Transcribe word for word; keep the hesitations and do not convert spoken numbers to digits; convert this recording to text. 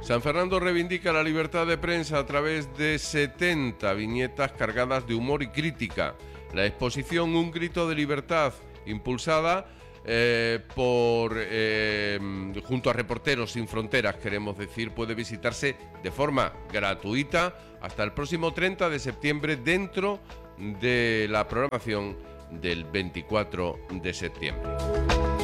San Fernando reivindica la libertad de prensa a través de setenta viñetas cargadas de humor y crítica. La exposición Un grito de libertad, impulsada eh, por eh, junto a Reporteros Sin Fronteras, queremos decir, puede visitarse de forma gratuita hasta el próximo treinta de septiembre dentro de la programación del veinticuatro de septiembre.